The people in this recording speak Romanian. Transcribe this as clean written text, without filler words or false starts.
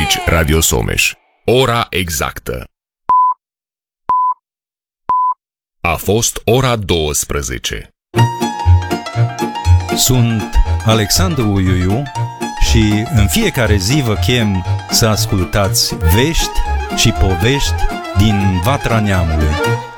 Aici Radio Someș. Ora exactă. A fost ora 12. Sunt Alexandru Uiuiu și în fiecare zi vă chem să ascultați vești și povești din Vatra Neamului.